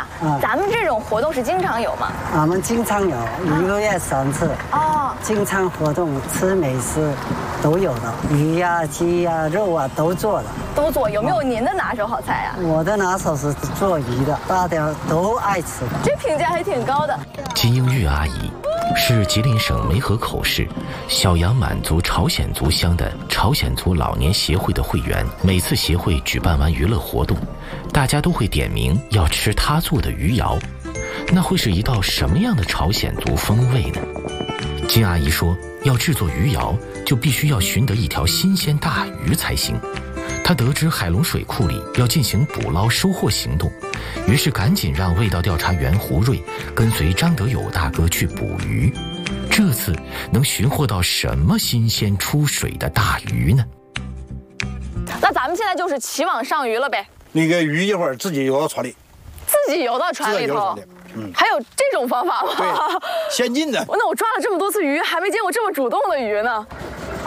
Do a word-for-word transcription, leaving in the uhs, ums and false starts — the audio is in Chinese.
呀，嗯，咱们这种活动是经常有吗？ 我们经常有，一个月三次。哦，经常活动，吃美食都有的，鱼呀、鸡呀、肉啊都做的。 都做，有没有您的拿手好菜呀？ 我的拿手是做鱼的，大家都爱吃的。 这评价还挺高的。 金英玉阿姨是吉林省梅河口市小杨满族朝鲜族乡的朝鲜族老年协会的会员。每次协会举办完娱乐活动，大家都会点名要吃她做的鱼肴。那会是一道什么样的朝鲜族风味呢？金阿姨说，要制作鱼肴，就必须要寻得一条新鲜大鱼才行。她得知海龙水库里要进行捕捞收获行动，于是赶紧让味道调查员胡瑞跟随张德友大哥去捕鱼。这次能寻获到什么新鲜出水的大鱼呢？ 那咱们现在就是起网上鱼了呗。 那个鱼一会儿自己游到船里， 自己游到船里头。嗯，还有这种方法吗？ 对，先进的。 那我抓了这么多次鱼，还没见过这么主动的鱼呢。